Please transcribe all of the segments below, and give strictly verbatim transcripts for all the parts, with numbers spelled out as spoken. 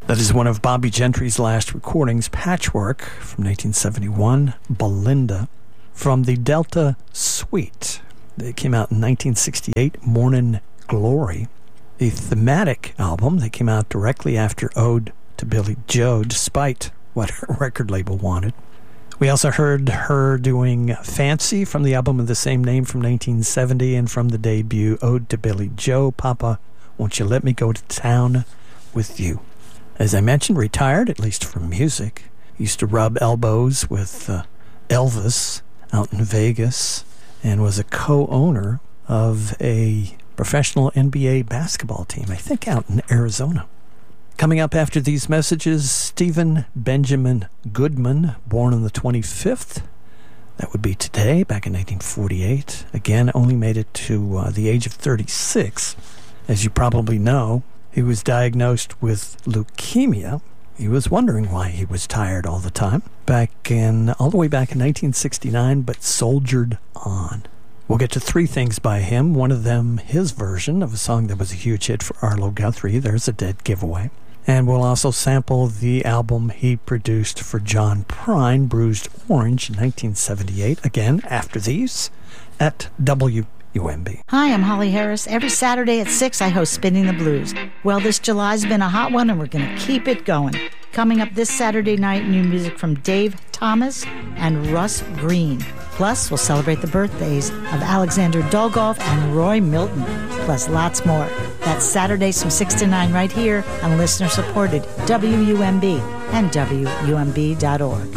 That is one of Bobby Gentry's last recordings, Patchwork, from nineteen seventy-one, Belinda, from the Delta Suite. They came out in nineteen sixty-eight, Morning Glory. The thematic album that came out directly after Ode to Billy Joe, despite what her record label wanted. We also heard her doing Fancy from the album of the same name from nineteen seventy, and from the debut Ode to Billy Joe, Papa, Won't You Let Me Go to Town with You. As I mentioned, retired, at least from music. Used to rub elbows with uh, Elvis out in Vegas, and was a co-owner of a professional N B A basketball team, I think out in Arizona. Coming up after these messages, Stephen Benjamin Goodman, born on the twenty-fifth. That would be today, back in nineteen forty-eight. Again, only made it to uh, the age of thirty-six. As you probably know, he was diagnosed with leukemia. He was wondering why he was tired all the time. Back in, all the way back in nineteen sixty-nine, but soldiered on. We'll get to three things by him. One of them, his version of a song that was a huge hit for Arlo Guthrie, There's a Dead Giveaway. And we'll also sample the album he produced for John Prine, Bruised Orange, in nineteen seventy-eight. Again, after these, at W U M B. Hi, I'm Holly Harris. Every Saturday at six, I host Spinning the Blues. Well, this July's been a hot one, and we're going to keep it going. Coming up this Saturday night, new music from Dave Thomas and Russ Green. Plus, we'll celebrate the birthdays of Alexander Dolgoff and Roy Milton. Plus, lots more. That's Saturdays from six to nine right here on listener-supported W U M B and W U M B dot org.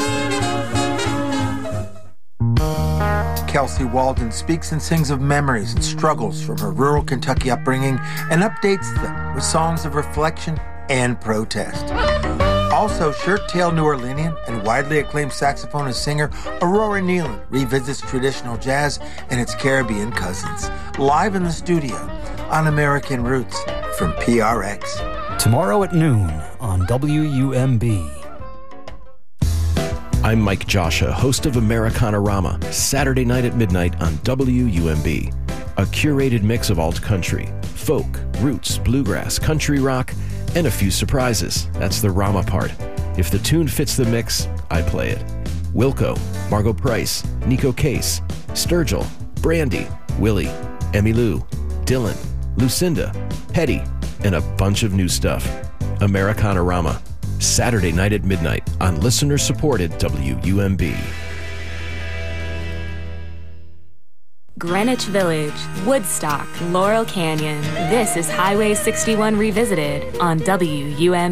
Kelsey Walden speaks and sings of memories and struggles from her rural Kentucky upbringing and updates them with songs of reflection and protest. Also, shirt-tail New Orleanian and widely acclaimed saxophonist singer Aurora Nealon revisits traditional jazz and its Caribbean cousins, live in the studio on American Roots from P R X. Tomorrow at noon on W U M B. I'm Mike Joshua, host of Americanarama, Saturday night at midnight on W U M B. A curated mix of alt country, folk, roots, bluegrass, country rock, and a few surprises. That's the Rama part. If the tune fits the mix, I play it. Wilco, Margot Price, Nico Case, Sturgill, Brandy, Willie, Emmylou, Dylan, Lucinda, Petty, and a bunch of new stuff. Americanarama, Saturday night at midnight on listener-supported W U M B. Greenwich Village, Woodstock, Laurel Canyon. This is Highway sixty-one Revisited on W U M B.